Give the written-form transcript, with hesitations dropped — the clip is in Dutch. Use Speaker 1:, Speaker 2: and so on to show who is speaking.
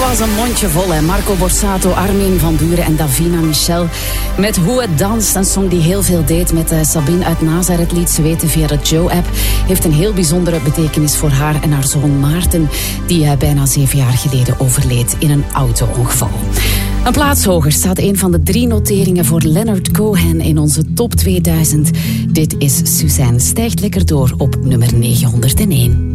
Speaker 1: was een mondjevol, hè. Marco Borsato, Armin van Buuren en Davina Michel. Met Hoe het danst, een song die heel veel deed met Sabine uit Nazareth, liet ze weten via de Joe-app. Heeft een heel bijzondere betekenis voor haar en haar zoon Maarten, die bijna 7 jaar geleden overleed in een auto-ongeval. Een plaats hoger staat een van de 3 noteringen voor Leonard Cohen in onze top 2000. Dit is Suzanne, stijgt lekker door op nummer 901.